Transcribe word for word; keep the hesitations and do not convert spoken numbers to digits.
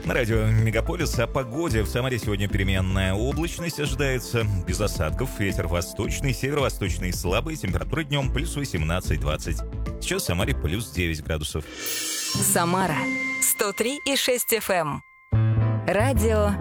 На радио Мегаполис о погоде. В Самаре сегодня переменная облачность ожидается, без осадков. Ветер восточный, северо-восточный слабый. Температура днем плюс восемнадцать-двадцать. Сейчас в Самаре плюс девять градусов. Самара сто три и шесть эф эм. Радио